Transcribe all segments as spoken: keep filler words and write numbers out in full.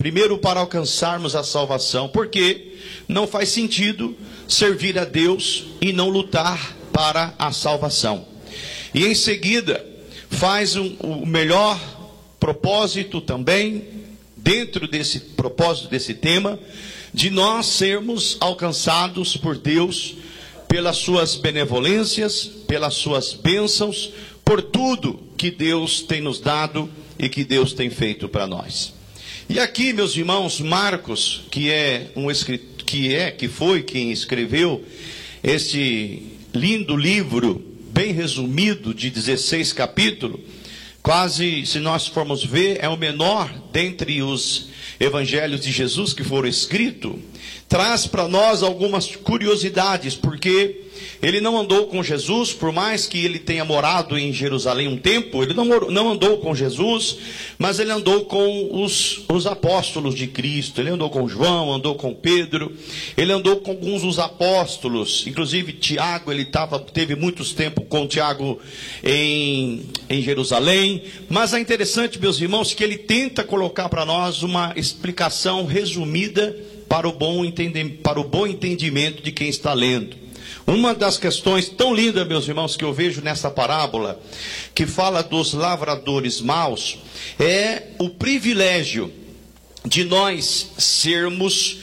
Primeiro, para alcançarmos a salvação, porque não faz sentido servir a Deus e não lutar para a salvação. E em seguida, faz um, o melhor propósito também, dentro desse propósito, desse tema, de nós sermos alcançados por Deus, pelas suas benevolências, pelas suas bênçãos, por tudo que Deus tem nos dado e que Deus tem feito para nós. E aqui, meus irmãos, Marcos, que é um escritor, que é, que foi quem escreveu este lindo livro, bem resumido, de dezesseis capítulos, quase, se nós formos ver, é o menor dentre os evangelhos de Jesus que foram escritos, traz para nós algumas curiosidades, porque ele não andou com Jesus, por mais que ele tenha morado em Jerusalém um tempo, ele não, não andou com Jesus, mas ele andou com os, os apóstolos de Cristo, ele andou com João, andou com Pedro, ele andou com alguns dos apóstolos, inclusive Tiago, ele tava, teve muitos tempos com Tiago em, em Jerusalém, mas é interessante, meus irmãos, que ele tenta colocar para nós uma explicação resumida para o bom entendimento, para o bom entendimento de quem está lendo. Uma das questões tão lindas, meus irmãos, que eu vejo nessa parábola, que fala dos lavradores maus, é o privilégio de nós sermos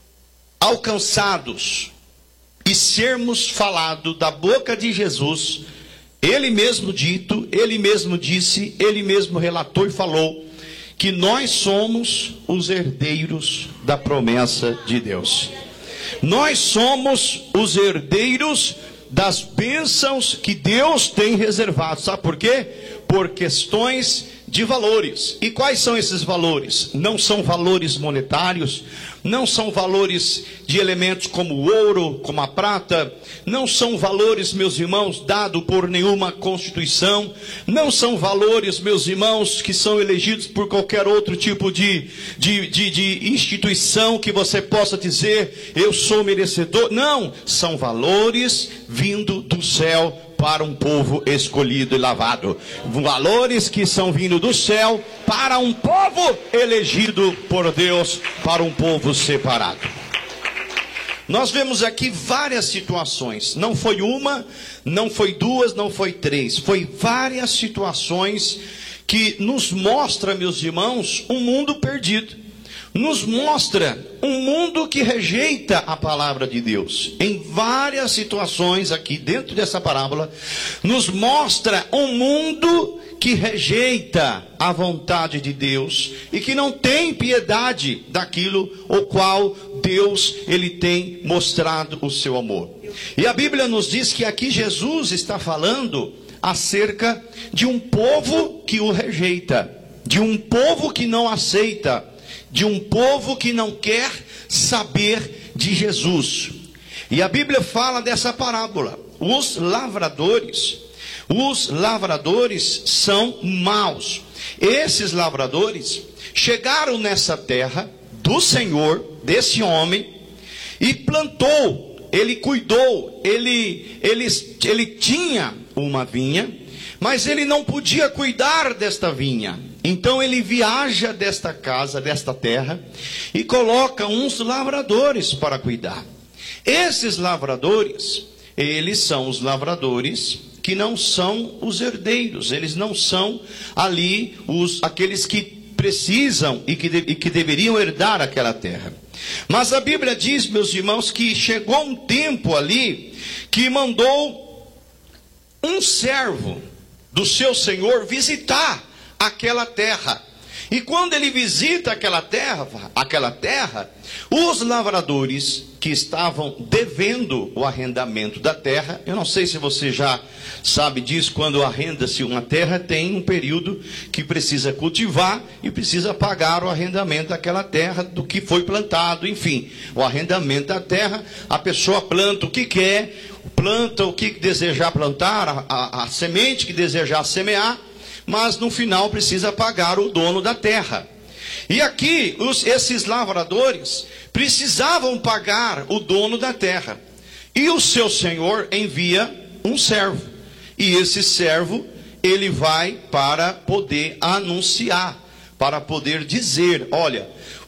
alcançados e sermos falados da boca de Jesus, ele mesmo dito, ele mesmo disse, ele mesmo relatou e falou, que nós somos os herdeiros da promessa de Deus. Nós somos os herdeiros das bênçãos que Deus tem reservado. Sabe por quê? Por questões de valores. E quais são esses valores? Não são valores monetários, não são valores de elementos como o ouro, como a prata, não são valores, meus irmãos, dados por nenhuma constituição, não são valores, meus irmãos, que são elegidos por qualquer outro tipo de, de, de, de instituição que você possa dizer, eu sou merecedor. Não, são valores vindo do céu para um povo escolhido e lavado. Valores que são vindo do céu para um povo elegido por Deus, para um povo separado. Nós vemos aqui várias situações. Não foi uma, não foi duas, não foi três. Foi várias situações que nos mostra, meus irmãos, um mundo perdido. Nos mostra um mundo que rejeita a palavra de Deus. Em várias situações aqui dentro dessa parábola, nos mostra um mundo que rejeita a vontade de Deus e que não tem piedade daquilo o qual Deus ele tem mostrado o seu amor. E a Bíblia nos diz que aqui Jesus está falando acerca de um povo que o rejeita, de um povo que não aceita, de um povo que não quer saber de Jesus. E a Bíblia fala dessa parábola. Os lavradores, os lavradores são maus. Esses lavradores chegaram nessa terra do Senhor, desse homem, e plantou, ele cuidou, ele, ele, ele tinha uma vinha, mas ele não podia cuidar desta vinha. Então ele viaja desta casa, desta terra, e coloca uns lavradores para cuidar. Esses lavradores, eles são os lavradores que não são os herdeiros, eles não são ali os, aqueles que precisam e que, de, e que deveriam herdar aquela terra. Mas a Bíblia diz, meus irmãos, que chegou um tempo ali que mandou um servo do seu senhor visitar aquela terra. E quando ele visita aquela terra, aquela terra, os lavradores que estavam devendo o arrendamento da terra, eu não sei se você já sabe disso, quando arrenda-se uma terra, tem um período que precisa cultivar e precisa pagar o arrendamento daquela terra, do que foi plantado, enfim, o arrendamento da terra, a pessoa planta o que quer, planta o que desejar plantar, a, a, a semente que desejar semear, mas no final precisa pagar o dono da terra. E aqui, os, esses lavradores precisavam pagar o dono da terra. E o seu senhor envia um servo. E esse servo, ele vai para poder anunciar, para poder dizer, olha,